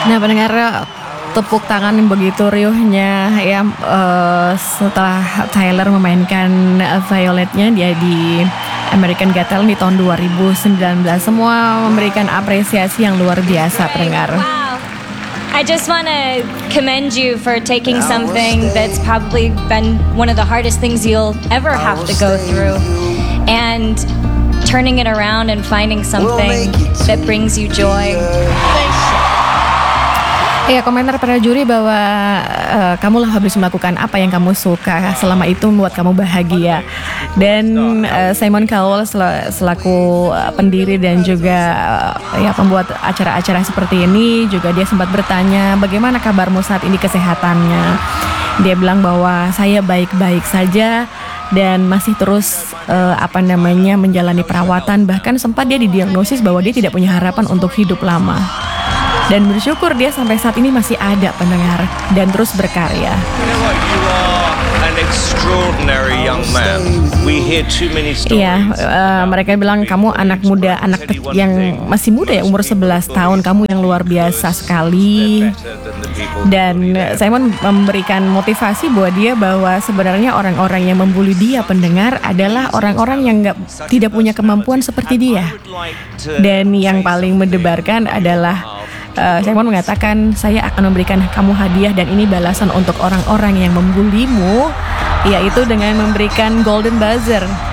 Nah, pendengar, tepuk tangan yang begitu riuhnya ya setelah Tyler memainkan Violetnya dia di American Got Talent di tahun 2019. Semua memberikan apresiasi yang luar biasa, pendengar. Wow. I just want to commend you for taking something that's probably been one of the hardest things you'll ever have to go through and turning it around and finding something that brings you joy. Iya, komentar para juri bahwa kamulah habis melakukan apa yang kamu suka selama itu membuat kamu bahagia. Dan Simon Cowell selaku pendiri dan juga ya pembuat acara-acara seperti ini juga dia sempat bertanya bagaimana kabarmu saat ini kesehatannya. Dia bilang bahwa saya baik-baik saja dan masih terus menjalani perawatan, bahkan sempat dia didiagnosis bahwa dia tidak punya harapan untuk hidup lama. Dan bersyukur dia sampai saat ini masih ada, pendengar, dan terus berkarya. Iya, mereka bilang kamu anak muda, yang masih muda ya, umur 11 tahun, kamu yang luar biasa sekali. Dan Simon memberikan motivasi buat dia bahwa sebenarnya orang-orang yang membuli dia, pendengar, adalah orang-orang yang tidak punya kemampuan seperti dia. Dan yang paling mendebarkan adalah Simon mengatakan, saya akan memberikan kamu hadiah dan ini balasan untuk orang-orang yang membulimu, yaitu dengan memberikan golden buzzer.